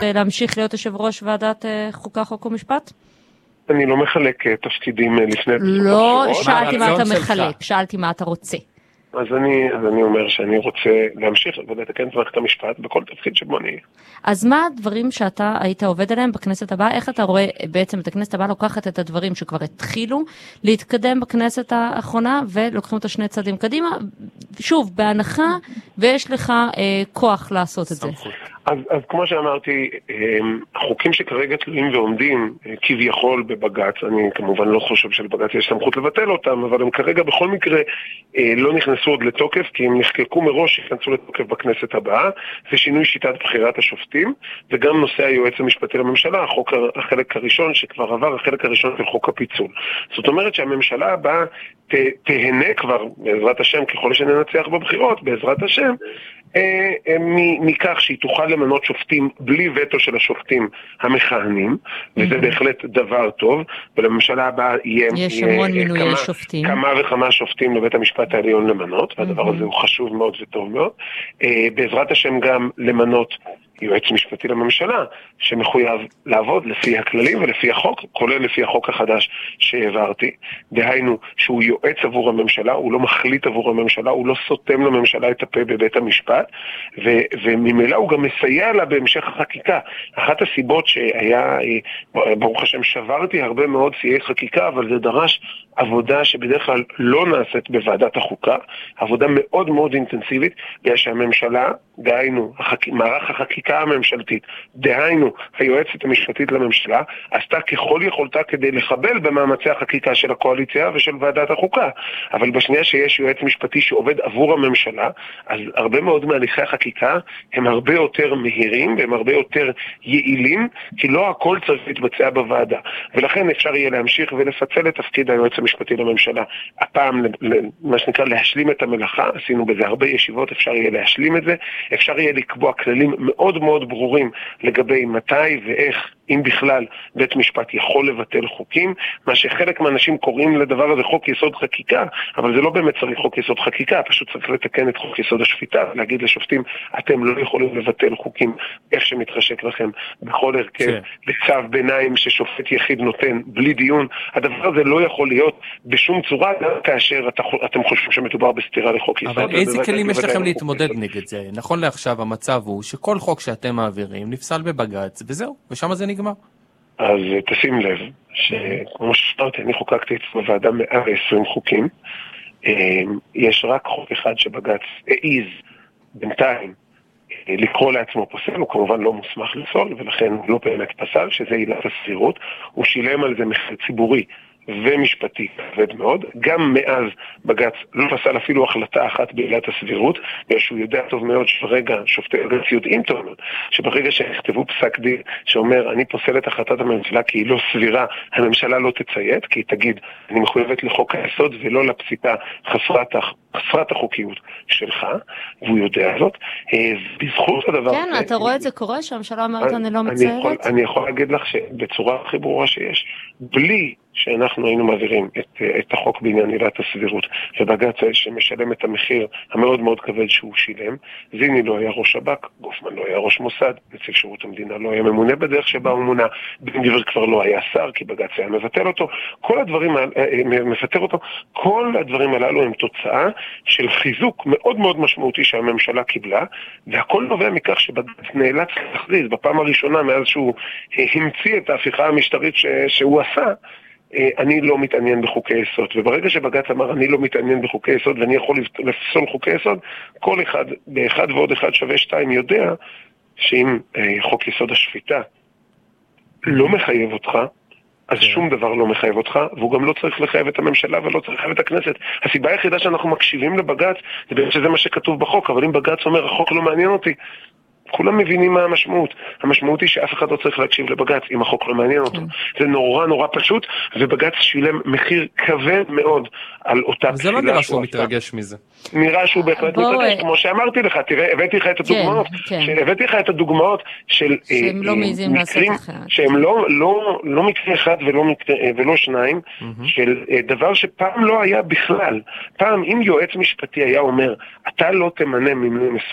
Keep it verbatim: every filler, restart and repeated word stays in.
להמשיך להיות יושב ראש ועדת חוקה, חוק ומשפט? אני לא מחלק תפקידים לפני... לא שאלתי מה אתה מחלק, שאלתי מה אתה רוצה. אז אני, אז אני אומר שאני רוצה להמשיך ולתקן את מערכת המשפט בכל תפקיד שבו אני... אז מה הדברים שאתה היית עובד עליהם בכנסת הבאה? איך אתה רואה בעצם את הכנסת הבאה לוקחת את הדברים שכבר התחילו להתקדם בכנסת האחרונה ולוקחים את השני צעדים קדימה? שוב, בהנחה ויש לך אה, כוח לעשות את זה. אז, אז כמו שאמרתי, החוקים שכרגע תלויים ועומדים כביכול בבג"ץ, אני כמובן לא חושב שלבג"ץ יש סמכות לבטל אותם, אבל הם כרגע בכל מקרה לא נכנסו עוד לתוקף, כי הם נחקקו מראש שיכנסו לתוקף בכנסת הבאה, זה שינוי שיטת בחירת השופטים, וגם נושא היועץ המשפטי לממשלה, החוק, החלק הראשון שכבר עבר, החלק הראשון של חוק הפיצול. זאת אומרת שהממשלה הבאה ת, תהנה כבר, בעזרת השם, ככל שננצח בבחירות, בעזרת השם, מכך שהיא תוכל למנות שופטים בלי וטו של השופטים המכהנים, וזה בהחלט דבר טוב, ולממשלה הבאה יהיה כמה וכמה שופטים לבית המשפט העליון למנות, והדבר הזה הוא חשוב מאוד וטוב מאוד. בעזרת השם גם למנות יועץ משפטי לממשלה, שמחויב לעבוד לפי הכללים ולפי החוק, כולל לפי החוק החדש שהעברתי. דהיינו שהוא יועץ עבור הממשלה, הוא לא מחליט עבור הממשלה, הוא לא סותם לממשלה את הפה בבית המשפט, ו- וממילא הוא גם מסייע לה בהמשך החקיקה. אחת הסיבות שהיה, ברוך השם, שברתי הרבה מאוד שיאי חקיקה, אבל זה דרש עבודה שבדרך כלל לא נעשית בוועדת החוקה, עבודה מאוד מאוד אינטנסיבית, בגלל שהממשלה, דהיינו, החק... מערך החקיקה הממשלתית, דהיינו, היועצת המשפטית לממשלה, עשתה ככל יכולתה כדי לחבל במאמצי החקיקה של הקואליציה ושל ועדת החוקה. אבל בשנייה שיש יועץ משפטי שעובד עבור הממשלה, אז הרבה מאוד מהליכי החקיקה הם הרבה יותר מהירים והם הרבה יותר יעילים, כי לא הכל צריך להתבצע בוועדה. ולכן אפשר יהיה להמשיך ולפצל את תפקיד היועץ המשפטי לממשלה. הפעם, מה שנקרא, להשלים את המלאכה, עשינו בזה הרבה ישיבות, אפשר יהיה להשלים את זה, אפשר יהיה לקבוע כללים מאוד מאוד ברורים לגבי מתי ואיך, אם בכלל, בית משפט יכול לבטל חוקים, מה שחלק מהאנשים קוראים לדבר הזה חוק יסוד חקיקה, אבל זה לא באמת צריך חוק יסוד חקיקה, פשוט צריך לתקן את חוק יסוד השפיטה, להגיד לשופטים, אתם לא יכולים לבטל חוקים איך שמתחשק לכם, בכל הרכב, בצו ביניים ששופט יחיד נותן, בלי דיון, הדבר הזה לא יכול להיות בשום צורה, גם כאשר אתם חושבים שמדובר בסתירה לחוק יסוד. אבל איזה כלים יש לכם להתמודד נגד זה? נכון לעכשיו המצב הוא שכל חוק שאתם מעבירים נפסל בבג"ץ, וזהו, ושם זה נגמר. אז תשים לב, שכמו שאמרתי, אני חוקקתי בוועדה מאה ועשרים חוקים, יש רק חוק אחד שבג"ץ העיז בינתיים לקרוא לעצמו פוסל, הוא כמובן לא מוסמך לפסול, ולכן הוא לא באמת פסל, שזה עילת הסבירות, הוא שילם על זה מחיר ציבורי ומשפטי כבד מאוד. גם מאז בג"ץ לא פסל אפילו החלטה אחת בעילת הסבירות, שהוא יודע טוב מאוד שברגע, שופטי בג"ץ יודעים טוב מאוד, שברגע שנכתבו פסק דין שאומר אני פוסל את החלטת הממשלה כי היא לא סבירה, הממשלה לא תציית, כי היא תגיד אני מחויבת לחוק היסוד ולא לפסיקה חסרת, חסרת החוקיות שלך, והוא יודע זאת. בזכות הדבר כן, זה, אתה רואה את זה קורה שהממשלה אומרת אני לא מציירת? אני יכול להגיד לך שבצורה הכי ברורה שיש, בלי שאנחנו היינו מעבירים את, את החוק בעניין עילת הסבירות, ובג"ץ שמשלם את המחיר המאוד מאוד כבד שהוא שילם, זיני לא היה ראש שב"כ, גופמן לא היה ראש מוסד, נציב שירות המדינה לא היה ממונה בדרך שבה הוא מונה, בן גביר כבר לא היה שר, כי בג"ץ היה מבטל אותו, כל הדברים, מפטר אותו, כל הדברים הללו הם תוצאה של חיזוק מאוד מאוד משמעותי שהממשלה קיבלה, והכל נובע מכך שבג"ץ נאלץ להכריז בפעם הראשונה מאז שהוא המציא את ההפיכה המשטרית ש, שהוא עשה, אני לא מתעניין בחוקי יסוד, וברגע שבג"ץ אמר אני לא מתעניין בחוקי יסוד ואני יכול לפסול חוקי יסוד, כל אחד באחד ועוד אחד שווה שתיים יודע שאם חוק יסוד השפיטה לא מחייב אותך, אז שום דבר לא מחייב אותך, והוא גם לא צריך לחייב את הממשלה ולא צריך לחייב את הכנסת. הסיבה היחידה שאנחנו מקשיבים לבג"ץ זה באמת שזה מה שכתוב בחוק, אבל אם בג"ץ אומר החוק לא מעניין אותי, כולם מבינים מה המשמעות. המשמעות היא שאף אחד לא צריך להקשיב לבג"ץ אם החוק לא מעניין אותו. זה נורא נורא פשוט, ובג"ץ שילם מחיר כבד מאוד על אותה פסילה. זה לא נראה שהוא מתרגש מזה. נראה שהוא בהחלט מתרגש, כמו שאמרתי לך, תראה, הבאתי לך את הדוגמאות, הבאתי לך את הדוגמאות של מקרים, שהם לא מקרה אחד ולא שניים, של דבר שפעם לא היה בכלל. פעם אם יועץ משפטי היה אומר, אתה לא תמנה מינוי